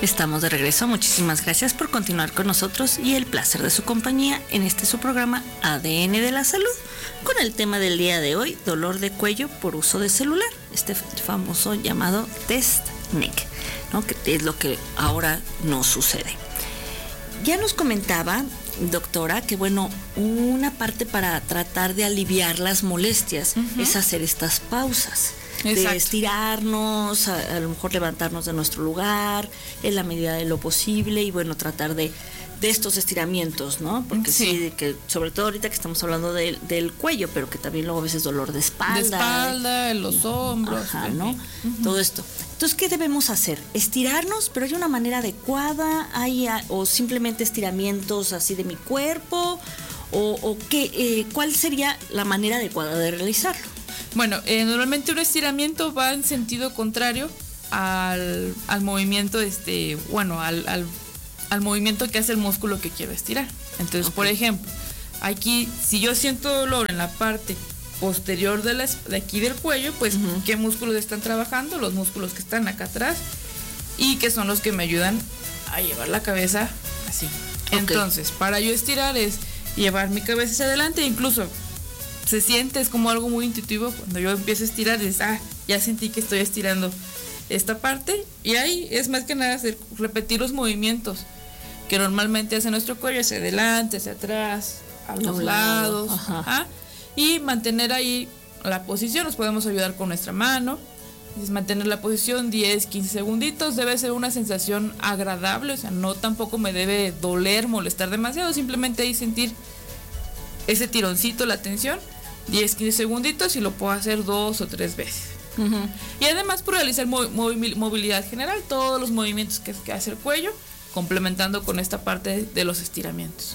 Estamos de regreso. Muchísimas gracias por continuar con nosotros y el placer de su compañía en su programa ADN de la Salud, con el tema del día de hoy, dolor de cuello por uso de celular, este famoso llamado test NIC, ¿no? Que es lo que ahora nos sucede. Ya nos comentaba, doctora, que bueno, una parte para tratar de aliviar las molestias es hacer estas pausas. Exacto. De estirarnos, a lo mejor levantarnos de nuestro lugar en la medida de lo posible y bueno, tratar de estos estiramientos, ¿no? Porque sí, que sobre todo ahorita que estamos hablando del cuello, pero que también luego a veces dolor de espalda. De espalda, en los hombros. Ajá, ¿no? Todo esto. Entonces, ¿qué debemos hacer? Estirarnos, pero hay una manera adecuada, o simplemente estiramientos así de mi cuerpo, o qué, ¿cuál sería la manera adecuada de realizarlo? Bueno, normalmente un estiramiento va en sentido contrario al movimiento, al movimiento que hace el músculo que quiero estirar. Entonces, por ejemplo, aquí, si yo siento dolor en la parte posterior de aquí del cuello, pues, ¿qué músculos están trabajando? Los músculos que están acá atrás y que son los que me ayudan a llevar la cabeza así. Entonces, para yo estirar es llevar mi cabeza hacia adelante, incluso se siente, es como algo muy intuitivo cuando yo empiezo a estirar, dices, ya sentí que estoy estirando esta parte, y ahí es más que nada repetir los movimientos que normalmente hace nuestro cuello, hacia adelante, hacia atrás, a los lados, y mantener ahí la posición. Nos podemos ayudar con nuestra mano, es mantener la posición 10, 15 segunditos, debe ser una sensación agradable, o sea, no tampoco me debe doler, molestar demasiado, simplemente ahí sentir ese tironcito, la tensión, 10, 15 segunditos, y lo puedo hacer 2 o 3 veces. Y además por realizar movilidad general, todos los movimientos que hace el cuello, complementando con esta parte de los estiramientos.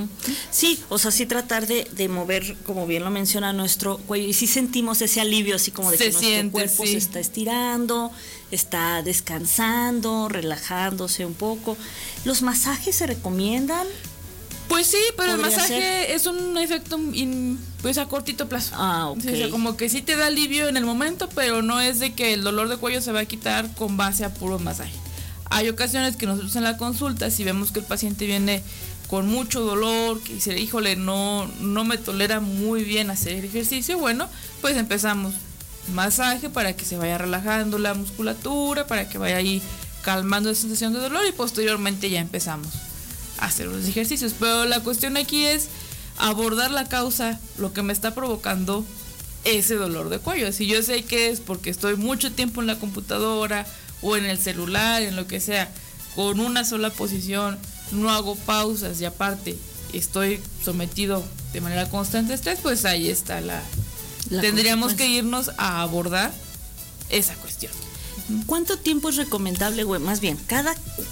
Sí, o sea, sí tratar de mover, como bien lo menciona, nuestro cuello, y sí sentimos ese alivio, así como de que nuestro cuerpo se está estirando, está descansando, relajándose un poco. ¿Los masajes se recomiendan? Pues sí, pero el masaje es un efecto pues a cortito plazo. Sí, o sea, como que sí te da alivio en el momento, pero no es de que el dolor de cuello se va a quitar con base a puro masaje. Hay ocasiones que nosotros en la consulta, si vemos que el paciente viene con mucho dolor, que dice, híjole, no me tolera muy bien hacer el ejercicio, bueno, pues empezamos masaje para que se vaya relajando la musculatura, para que vaya ahí calmando la sensación de dolor, y posteriormente ya empezamos a hacer los ejercicios. Pero la cuestión aquí es abordar la causa, lo que me está provocando ese dolor de cuello. Si yo sé que es porque estoy mucho tiempo en la computadora o en el celular, en lo que sea, con una sola posición, no hago pausas y aparte estoy sometido de manera constante a estrés, pues ahí está tendríamos que irnos a abordar esa cuestión. ¿Cuánto tiempo es recomendable, más bien, cada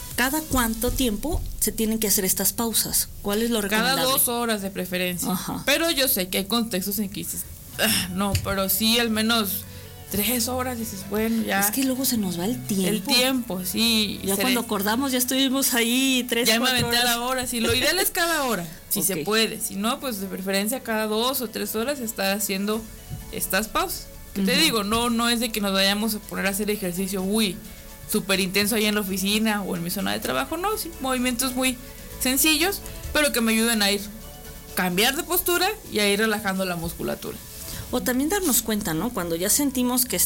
cuánto tiempo se tienen que hacer estas pausas? ¿Cuál es lo recomendable? Cada 2 horas de preferencia. Pero yo sé que hay contextos en que dices, no, pero sí al menos 3 horas, dices, bueno, ya. Es que luego se nos va el tiempo. El tiempo, sí. Ya cuando acordamos ya estuvimos ahí 3, 4 horas. Ya me aventé a la hora, sí. Lo ideal es cada hora, si se puede. Si no, pues de preferencia cada 2 o 3 horas estar haciendo estas pausas. Que te digo, no es de que nos vayamos a poner a hacer ejercicio súper intenso ahí en la oficina o en mi zona de trabajo, no, sí, movimientos muy sencillos, pero que me ayuden a cambiar de postura y a ir relajando la musculatura. O también darnos cuenta, ¿no? Cuando ya sentimos que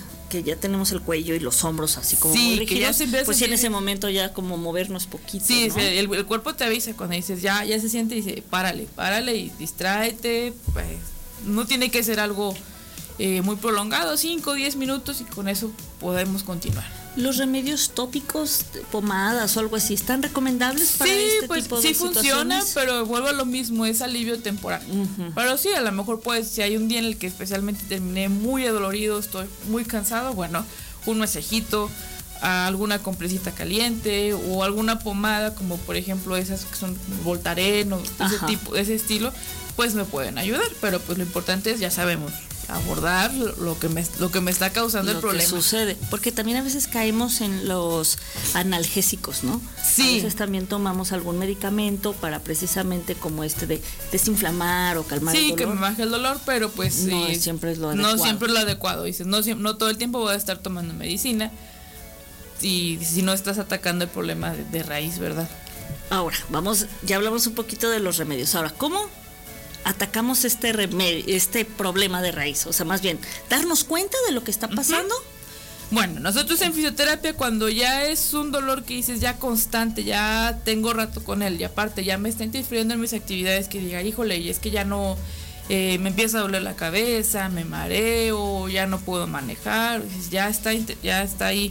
ya tenemos el cuello y los hombros así como muy rígidos, pues en ese momento ya como movernos poquito, sí, ¿no? el cuerpo te avisa cuando dices ya se siente y dice párale y distráete, pues no tiene que ser algo muy prolongado, 5 o 10 minutos, y con eso podemos continuar. ¿Los remedios tópicos, pomadas o algo así, están recomendables para este tipo de situaciones? Sí, funciona, pero vuelvo a lo mismo, es alivio temporal. Pero sí, a lo mejor pues si hay un día en el que especialmente terminé muy adolorido, estoy muy cansado, bueno, un masajito, alguna compresita caliente o alguna pomada, como por ejemplo esas que son Voltaren o ese estilo, pues me pueden ayudar, pero pues lo importante es, ya sabemos, abordar lo que me está causando el problema. Lo que sucede, porque también a veces caemos en los analgésicos, ¿no? Sí. A veces también tomamos algún medicamento para precisamente como de desinflamar o calmar el dolor. Sí, que me baje el dolor, pero pues no siempre es lo adecuado. No siempre es lo adecuado. Dices, no todo el tiempo voy a estar tomando medicina. y si no estás atacando el problema de raíz, ¿verdad? Ahora, ya hablamos un poquito de los remedios. Ahora, ¿cómo atacamos este problema de raíz? O sea, más bien, darnos cuenta de lo que está pasando. Bueno, nosotros en fisioterapia, cuando ya es un dolor que dices ya constante, ya tengo rato con él, y aparte ya me está interfiriendo en mis actividades, que diga, híjole, y es que ya no, me empieza a doler la cabeza, me mareo, ya no puedo manejar, ya está ahí.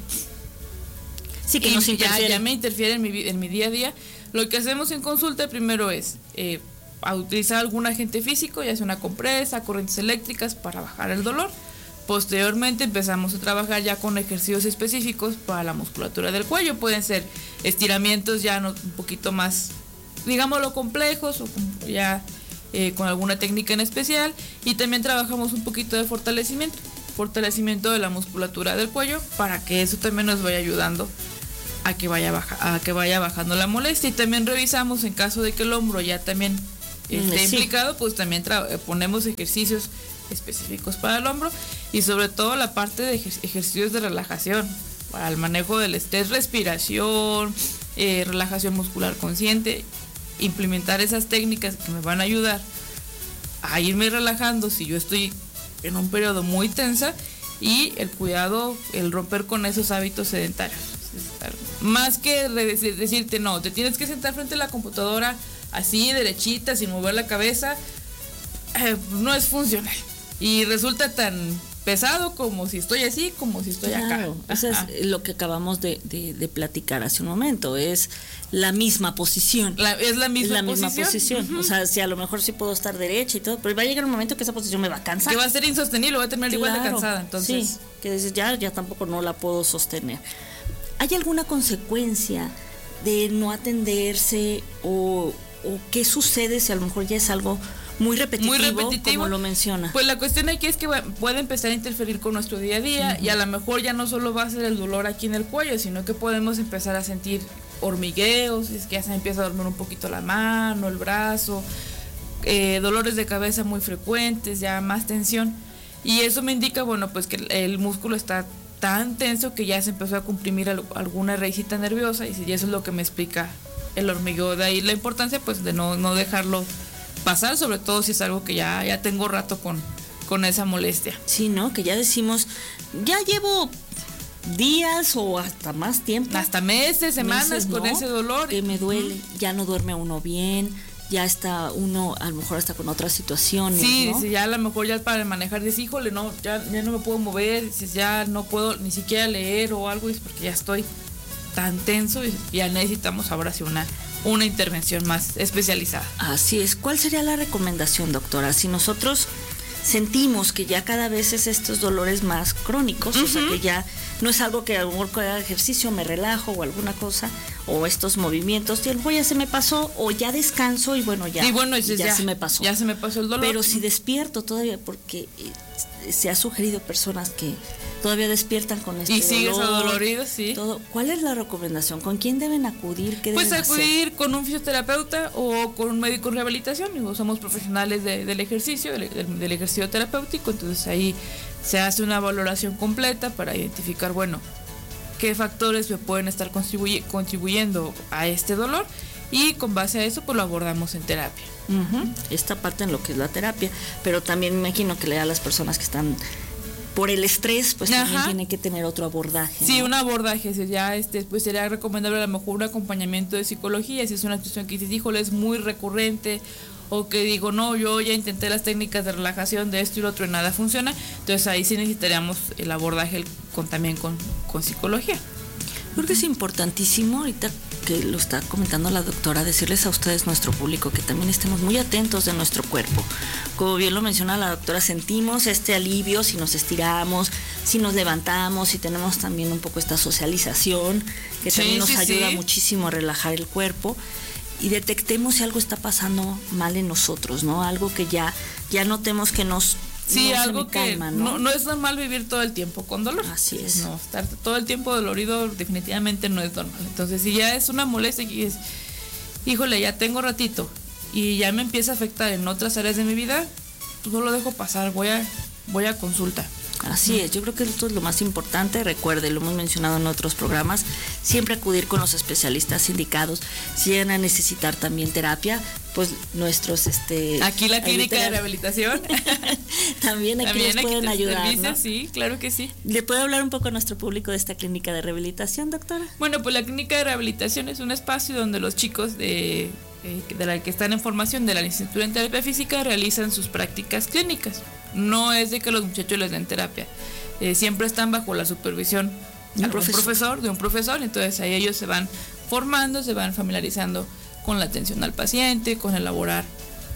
Sí, que nos interfiere. Ya me interfiere en mi día a día. Lo que hacemos en consulta primero es a utilizar algún agente físico, ya sea una compresa, corrientes eléctricas para bajar el dolor. Posteriormente empezamos a trabajar ya con ejercicios específicos para la musculatura del cuello. Pueden ser estiramientos ya un poquito más, digámoslo, complejos, o ya con alguna técnica en especial. Y también trabajamos un poquito de fortalecimiento de la musculatura del cuello, para que eso también nos vaya ayudando a que vaya bajando la molestia. Y también revisamos, en caso de que el hombro ya también esté implicado, pues también ponemos ejercicios específicos para el hombro, y sobre todo la parte de ejercicios de relajación para el manejo del estrés, respiración, relajación muscular consciente, implementar esas técnicas que me van a ayudar a irme relajando si yo estoy en un periodo muy tensa, y el cuidado, el romper con esos hábitos sedentarios. Más que decirte, no, te tienes que sentar frente a la computadora así, derechita, sin mover la cabeza, no es funcional. Y resulta tan pesado como si estoy así, como si estoy acá. Eso es lo que acabamos de platicar hace un momento, es la misma posición. Es la misma posición. Uh-huh. O sea, si a lo mejor sí puedo estar derecha y todo, pero va a llegar un momento que esa posición me va a cansar. Que va a ser insostenible, voy a terminar igual de cansada. Entonces, sí, que dices, ya tampoco no la puedo sostener. ¿Hay alguna consecuencia de no atenderse o qué sucede si a lo mejor ya es algo muy repetitivo, como lo menciona? Pues la cuestión aquí es que puede empezar a interferir con nuestro día a día, y a lo mejor ya no solo va a ser el dolor aquí en el cuello, sino que podemos empezar a sentir hormigueos, es que ya se empieza a dormir un poquito la mano, el brazo, dolores de cabeza muy frecuentes, ya más tensión, y eso me indica, bueno, pues que el músculo está tan tenso que ya se empezó a comprimir alguna raícita nerviosa, y eso es lo que me explica el hormigueo. De ahí la importancia, pues, de no dejarlo pasar, sobre todo si es algo que ya tengo rato con esa molestia. Sí, ¿no? Que ya decimos, ya llevo días o hasta más tiempo. Hasta meses, semanas con ese dolor. Que me duele, ya no duerme uno bien, ya está uno a lo mejor hasta con otras situaciones. Sí, ¿no? dice, ya a lo mejor ya para manejar, dice, híjole, no, ya no me puedo mover, dices, ya no puedo ni siquiera leer o algo, es porque ya estoy tan tenso y ya necesitamos ahora sí una intervención más especializada. Así es. ¿Cuál sería la recomendación, doctora? Si nosotros sentimos que ya cada vez es estos dolores más crónicos, o sea que ya no es algo que a lo mejor con el ejercicio me relajo o alguna cosa, o estos movimientos, y a lo mejor ya se me pasó, o ya descanso y bueno, ya se me pasó. Ya se me pasó el dolor. Pero si despierto todavía, porque se ha sugerido personas que todavía despiertan con este dolor. Y sigues adolorido, sí. Todo. ¿Cuál es la recomendación? ¿Con quién deben acudir? ¿Qué deben hacer? Pues acudir con un fisioterapeuta o con un médico en rehabilitación. Somos profesionales del ejercicio, del ejercicio terapéutico, entonces ahí se hace una valoración completa para identificar, bueno, qué factores me pueden estar contribuyendo a este dolor, y con base a eso pues lo abordamos en terapia. Esta parte en lo que es la terapia, pero también me imagino que a las personas que están por el estrés, pues también tienen que tener otro abordaje. Sí, ¿no? un abordaje, ya pues sería recomendable a lo mejor un acompañamiento de psicología, si es una situación que dices, híjole, es muy recurrente, o que digo, no, yo ya intenté las técnicas de relajación de esto y lo otro y nada funciona, entonces ahí sí necesitaríamos el abordaje también con psicología. Creo que es importantísimo, ahorita que lo está comentando la doctora, decirles a ustedes, nuestro público, que también estemos muy atentos de nuestro cuerpo. Como bien lo menciona la doctora, sentimos este alivio si nos estiramos, si nos levantamos, si tenemos también un poco esta socialización, que también nos ayuda muchísimo a relajar el cuerpo, y detectemos si algo está pasando mal en nosotros, ¿no? Algo que ya notemos que nos... Sí, no algo que calma, ¿no? No es normal vivir todo el tiempo con dolor. Así es. No, estar todo el tiempo dolorido definitivamente no es normal. Entonces, si ya es una molestia y es, híjole, ya tengo ratito y ya me empieza a afectar en otras áreas de mi vida, pues no lo dejo pasar, voy a consulta. Así es, yo creo que esto es lo más importante. Recuerde, lo hemos mencionado en otros programas, siempre acudir con los especialistas indicados. Si llegan a necesitar también terapia, pues nuestros aquí la clínica de rehabilitación también aquí les pueden ayudar, ¿no? Sí, claro que sí. ¿Le puede hablar un poco a nuestro público de esta clínica de rehabilitación, doctora? Bueno, pues la clínica de rehabilitación es un espacio donde los chicos de la que están en formación de la licenciatura en terapia física realizan sus prácticas clínicas. No es de que los muchachos les den terapia, siempre están bajo la supervisión de un profesor, entonces ahí ellos se van formando, se van familiarizando con la atención al paciente, con elaborar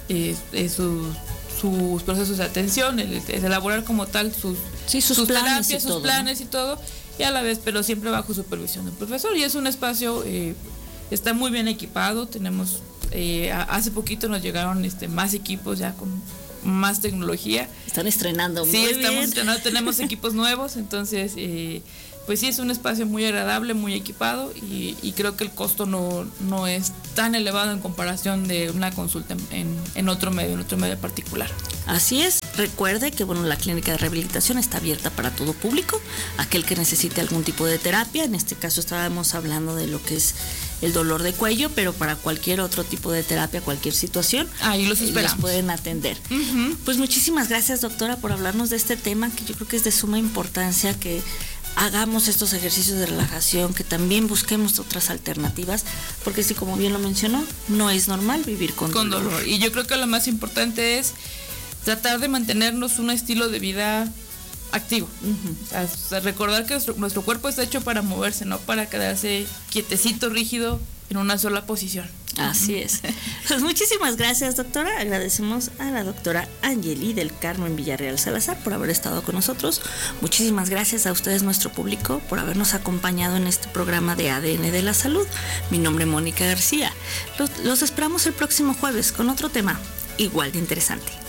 sus procesos de atención, elaborar como tal sus terapias, sus planes y todo, y a la vez, pero siempre bajo supervisión del profesor. Y es un espacio, está muy bien equipado, tenemos, hace poquito nos llegaron más equipos ya con más tecnología. Están estrenando muy bien. Sí, estamos estrenando, tenemos equipos nuevos, entonces pues sí, es un espacio muy agradable, muy equipado, y creo que el costo no es tan elevado en comparación de una consulta en otro medio particular. Así es. Recuerde que la clínica de rehabilitación está abierta para todo público, aquel que necesite algún tipo de terapia. En este caso estábamos hablando de lo que es el dolor de cuello, pero para cualquier otro tipo de terapia, cualquier situación, ahí los esperamos. Los pueden atender. Uh-huh. Pues muchísimas gracias, doctora, por hablarnos de este tema, que yo creo que es de suma importancia, que hagamos estos ejercicios de relajación, que también busquemos otras alternativas, porque sí, como bien lo mencionó, no es normal vivir con dolor. Y yo creo que lo más importante es tratar de mantenernos un estilo de vida activo. Uh-huh. O sea, recordar que nuestro cuerpo está hecho para moverse, no para quedarse quietecito, rígido, en una sola posición. Así es. Pues muchísimas gracias, doctora. Agradecemos a la doctora Angeli del Carmen Villarreal Salazar por haber estado con nosotros. Muchísimas gracias a ustedes, nuestro público, por habernos acompañado en este programa de ADN de la Salud. Mi nombre es Mónica García. Los esperamos el próximo jueves con otro tema igual de interesante.